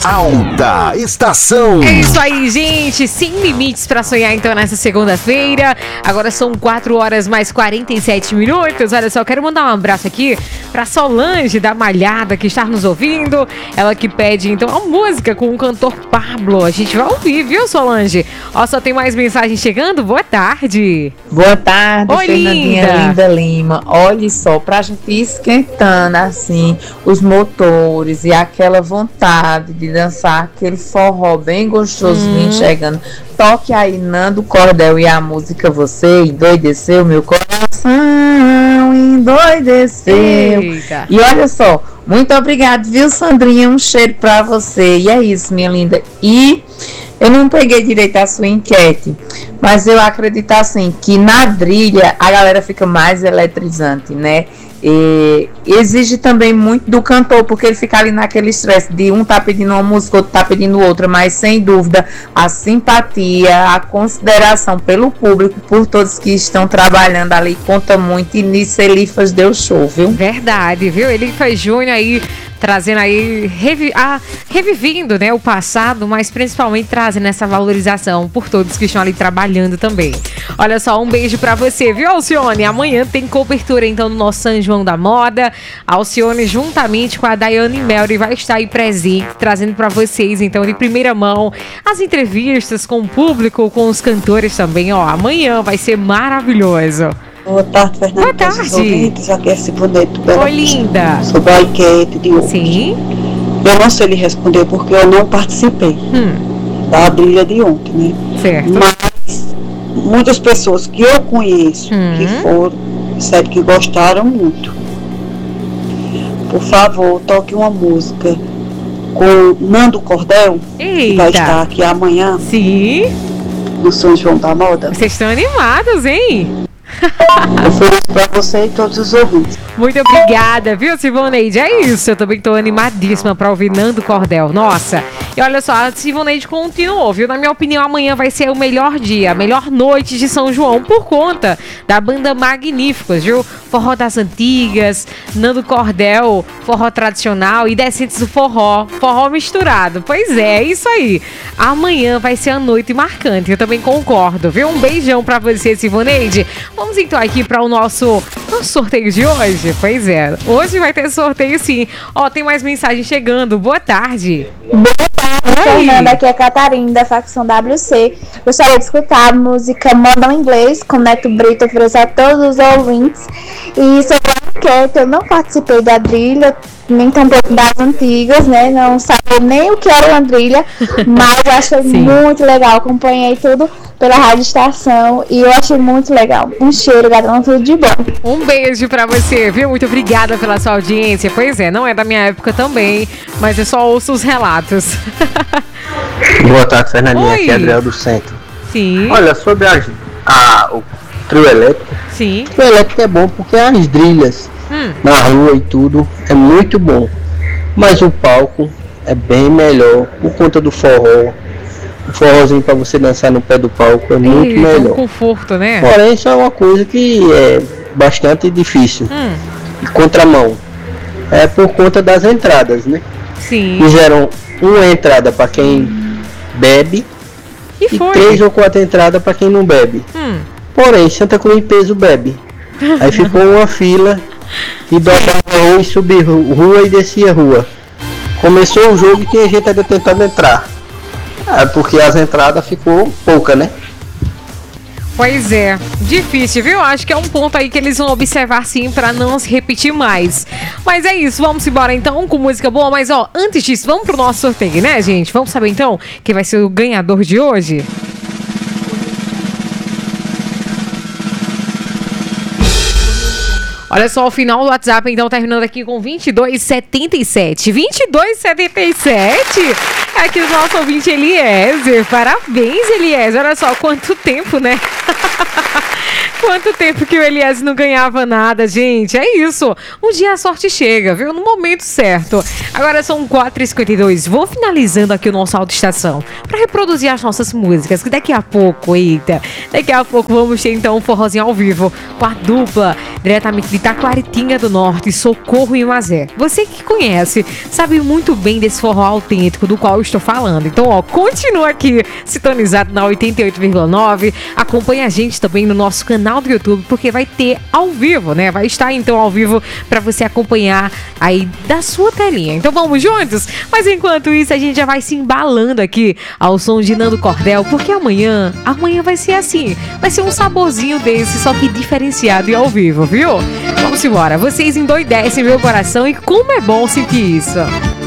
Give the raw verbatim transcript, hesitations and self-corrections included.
Alta Estação. É isso aí, gente. Sem limites pra sonhar, então, nessa segunda-feira. Agora são quatro horas mais quarenta e sete minutos. Olha só, quero mandar um abraço aqui pra Solange da Malhada, que está nos ouvindo. Ela que pede, então, a música com o cantor Pablo. A gente vai ouvir, viu, Solange? Ó, só tem mais mensagem chegando. Boa tarde. Boa tarde, Oi, Fernandinha linda. Linda Lima. Olha só, pra gente ir esquentando, assim, os motores e aquela vontade de dançar aquele forró bem gostosinho, hum. chegando. Toque aí, Nando Cordel, e a música Você Endoideceu, meu coração endoideceu. Eita. E olha só, muito obrigado, viu, Sandrinha? Um cheiro pra você. E é isso, minha linda. E eu não peguei direito a sua enquete, mas eu acredito assim, que na trilha a galera fica mais eletrizante, né? E exige também muito do cantor, porque ele fica ali naquele estresse de um tá pedindo uma música, outro tá pedindo outra, mas sem dúvida a simpatia, a consideração pelo público, por todos que estão trabalhando ali, conta muito, e nisso Elifas deu show, viu? Verdade, viu? Elifas Júnior aí trazendo aí, revi- ah, revivendo, né, o passado, mas principalmente trazendo essa valorização por todos que estão ali trabalhando também. Olha só, um beijo pra você, viu, Alcione? Amanhã tem cobertura, então, no nosso São João da Moda. A Alcione, juntamente com a Daiane Melry, vai estar aí presente, trazendo pra vocês, então, de primeira mão, as entrevistas com o público, com os cantores também, ó. Amanhã vai ser maravilhoso. Boa tarde, Fernanda. Boa tarde. Ouvintes, aqui é Ciboneto Bela. Oi, linda. Sobre a enquete de hoje. Sim. Eu não sei lhe responder porque eu não participei Hum. da trilha de ontem, né? Certo. Mas muitas pessoas que eu conheço, Hum. que foram, disseram que gostaram muito. Por favor, toque uma música com Nando Cordel, que vai Eita. estar aqui amanhã Sim. no São João da Moda. Vocês estão animados, hein? Eu ofereço para você e todos os ouvintes. Muito obrigada, viu, Sivoneide? É isso, eu também tô animadíssima pra ouvir Nando Cordel. Nossa, e olha só, a Sivoneide continuou, viu? Na minha opinião, amanhã vai ser o melhor dia, a melhor noite de São João, por conta da banda Magníficos, viu? Forró das antigas, Nando Cordel, forró tradicional e Descentes do Forró, forró misturado. Pois é, é isso aí. Amanhã vai ser a noite marcante, eu também concordo, viu? Um beijão pra você, Sivoneide. Vamos então aqui para o nosso, nosso sorteio de hoje. Pois é, hoje vai ter sorteio sim. Ó, tem mais mensagem chegando. Boa tarde. Boa tarde, Fernanda. Aqui é a Catarina, da facção W C. Gostaria de escutar a música Moda em Inglês, com Neto Brito, oferecer a todos os ouvintes. E sobre a enquete, eu não participei da trilha, nem tampouco das antigas, né? Não sabia nem o que era uma trilha, mas eu achei Sim. muito legal. Acompanhei tudo pela Rádio Estação e eu achei muito legal. Um cheiro, gatão, tudo de bom. Um beijo pra você, viu? Muito obrigada pela sua audiência. Pois é, não é da minha época também, mas eu só ouço os relatos. Boa tarde, Fernandinha. Oi. Aqui é Adriel do Centro. Sim, Olha, sobre a, a, o trio elétrico, sim. o trio elétrico é bom porque as trilhas Hum. na rua e tudo é muito bom. Mas o palco é bem melhor por conta do forró. O forrozinho para você dançar no pé do palco é muito Eita, um melhor. conforto, né? Porém, isso é uma coisa que é bastante difícil. Hum. E contramão. É por conta das entradas, né? Sim. Fizeram uma entrada para quem bebe E e foi? três ou quatro entradas para quem não bebe. Hum. Porém, Santa Cruz em Peso bebe. Aí ficou uma fila e dobrava rua e subia rua e descia rua. Começou o jogo e tinha gente ainda tentando entrar. É porque as entradas ficou pouca, né? Pois é, difícil, viu? Acho que é um ponto aí que eles vão observar sim pra não se repetir mais. Mas é isso, vamos embora então com música boa. Mas ó, antes disso, vamos pro nosso sorteio, né, gente? Vamos saber então quem vai ser o ganhador de hoje? Olha só, o final do WhatsApp, então, terminando aqui com vinte e dois setenta e sete. vinte e dois setenta e sete? É aqui o nosso ouvinte Eliezer. Parabéns, Eliezer. Olha só, quanto tempo, né? Quanto tempo que o Elias não ganhava nada, gente. É isso. Um dia a sorte chega, viu? No momento certo. Agora são quatro e cinquenta e dois. Vou finalizando aqui o nosso Autoestação para reproduzir as nossas músicas. Que daqui a pouco, eita, daqui a pouco vamos ter então um forrozinho ao vivo com a dupla diretamente de Taquaritinga do Norte, Socorro e Mazé. Você que conhece, sabe muito bem desse forró autêntico do qual eu estou falando. Então, ó, continua aqui sintonizado na oitenta e oito vírgula nove. Acompanha a gente também no nosso canal do YouTube, porque vai ter ao vivo, né? Vai estar então ao vivo para você acompanhar aí da sua telinha. Então vamos juntos? Mas enquanto isso, a gente já vai se embalando aqui ao som de Nando Cordel, porque amanhã, amanhã vai ser assim, vai ser um saborzinho desse, só que diferenciado e ao vivo, viu? Vamos embora. Vocês endoidecem meu coração e como é bom sentir isso.